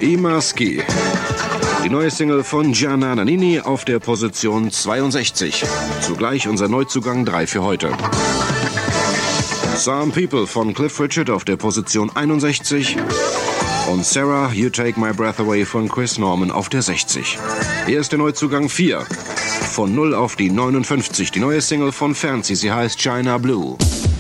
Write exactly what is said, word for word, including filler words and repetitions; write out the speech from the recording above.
Imaski. Die neue Single von Gianna Nannini auf der Position zweiundsechzig. Zugleich unser Neuzugang drei für heute. Some People von Cliff Richard auf der Position einundsechzig. Und Sarah, You Take My Breath Away von Chris Norman auf der sechzig. Hier ist der Neuzugang vier. Von null auf die neunundfünfzig. Die neue Single von Fancy, sie heißt China Blue.